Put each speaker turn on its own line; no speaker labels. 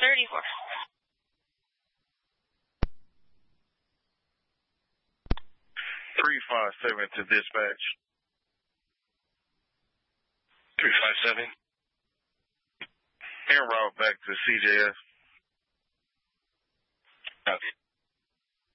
34.
357 to dispatch.
357.
En route back to CJS.
Copy.